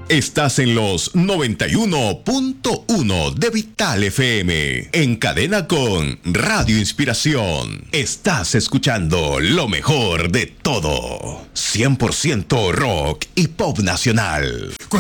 Estás en los 91.1 de Vital FM, en cadena con Radio Inspiración. Estás escuchando lo mejor de todo. 100% rock y pop nacional.